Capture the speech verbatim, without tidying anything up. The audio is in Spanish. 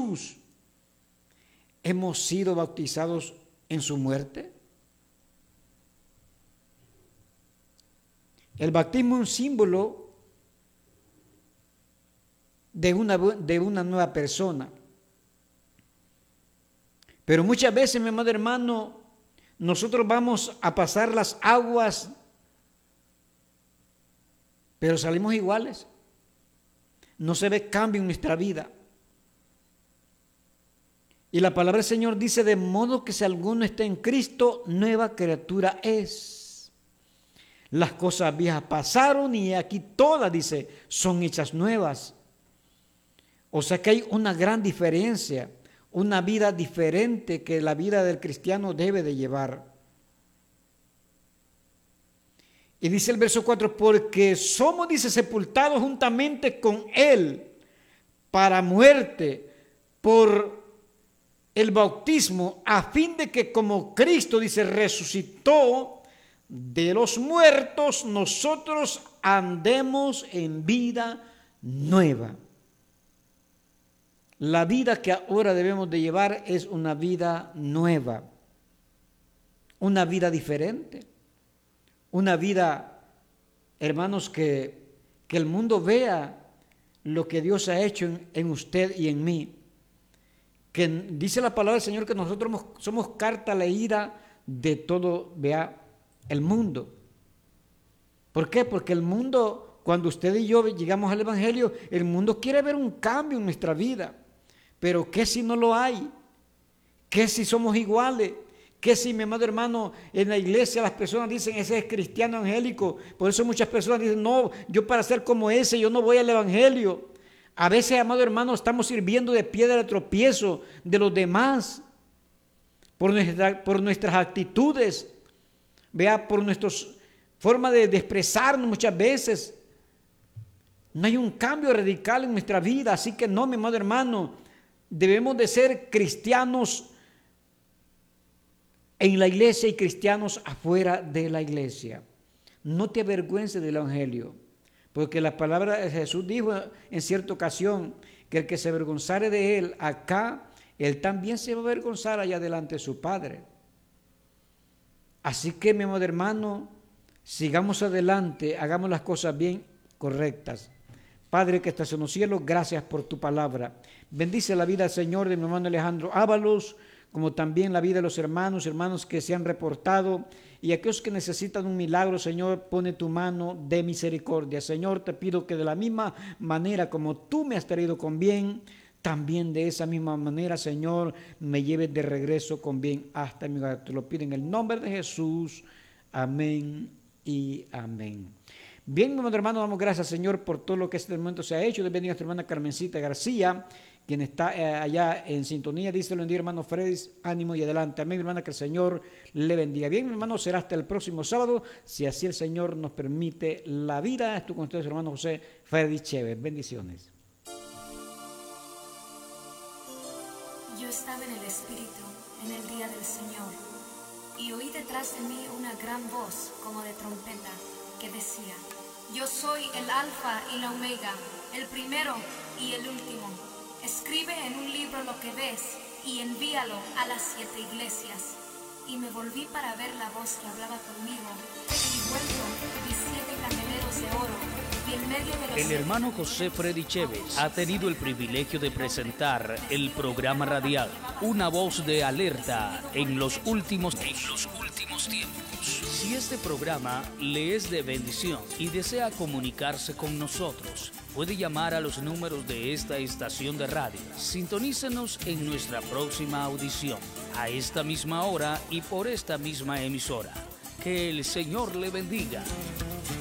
Jesús, hemos sido bautizados en su muerte. El bautismo es un símbolo de una, de una nueva persona. Pero muchas veces, mi amado hermano, nosotros vamos a pasar las aguas, pero salimos iguales. No se ve cambio en nuestra vida. Y la palabra del Señor dice: de modo que si alguno está en Cristo, nueva criatura es. Las cosas viejas pasaron y aquí todas, dice, son hechas nuevas. O sea que hay una gran diferencia, una vida diferente que la vida del cristiano debe de llevar. Y dice el verso cuatro: porque somos, dice, sepultados juntamente con Él para muerte por el bautismo, a fin de que como Cristo, dice, resucitó de los muertos, nosotros andemos en vida nueva. La vida que ahora debemos de llevar es una vida nueva, una vida diferente, una vida, hermanos, que, que el mundo vea lo que Dios ha hecho en, en usted y en mí. Que dice la palabra del Señor que nosotros somos, somos carta leída de todo, vea, el mundo. ¿Por qué? Porque el mundo, cuando usted y yo llegamos al Evangelio, el mundo quiere ver un cambio en nuestra vida. Pero ¿qué si no lo hay? ¿Qué si somos iguales? ¿Qué si, mi amado hermano, en la iglesia las personas dicen ese es cristiano evangélico? Por eso muchas personas dicen, no, yo para ser como ese, yo no voy al Evangelio. A veces, amado hermano, estamos sirviendo de piedra de tropiezo de los demás por, nuestra, por nuestras actitudes, vea, por nuestra forma de, de expresarnos muchas veces. No hay un cambio radical en nuestra vida, así que no, mi amado hermano, debemos de ser cristianos en la iglesia y cristianos afuera de la iglesia. No te avergüences del Evangelio, porque la palabra de Jesús dijo en cierta ocasión que el que se avergonzare de él acá, él también se va a avergonzar allá delante de su Padre. Así que, mi amado hermano, sigamos adelante, hagamos las cosas bien correctas. Padre que estás en los cielos, gracias por tu palabra. Bendice la vida, Señor, de mi hermano Alejandro Ábalos, como también la vida de los hermanos, hermanos que se han reportado, y aquellos que necesitan un milagro, Señor, pone tu mano de misericordia. Señor, te pido que de la misma manera como tú me has traído con bien, también de esa misma manera, Señor, me lleves de regreso con bien hasta mi hogar. Te lo pido en el nombre de Jesús. Amén y amén. Bien, mi hermano, damos gracias, Señor, por todo lo que este momento se ha hecho. Dios bendiga a nuestra hermana Carmencita García, quien está eh, allá en sintonía. Dice, lo bendiga, hermano Freddy, ánimo y adelante. Amén, mi hermana, que el Señor le bendiga. Bien, mi hermano, será hasta el próximo sábado, si así el Señor nos permite la vida. Estoy con ustedes, hermano José Freddy Chévez. Bendiciones. Yo estaba en el Espíritu en el día del Señor, y oí detrás de mí una gran voz como de trompeta, que decía: yo soy el Alfa y la Omega, el primero y el último. Escribe en un libro lo que ves y envíalo a las siete iglesias. Y me volví para ver la voz que hablaba conmigo, y vuelto vi siete candeleros de oro, y en medio de los... El hermano José Freddy Chévez ha tenido el privilegio de presentar el programa radial Una Voz de Alerta en los últimos, en los últimos tiempos. Si este programa le es de bendición y desea comunicarse con nosotros, puede llamar a los números de esta estación de radio. Sintonícenos en nuestra próxima audición, a esta misma hora y por esta misma emisora. Que el Señor le bendiga.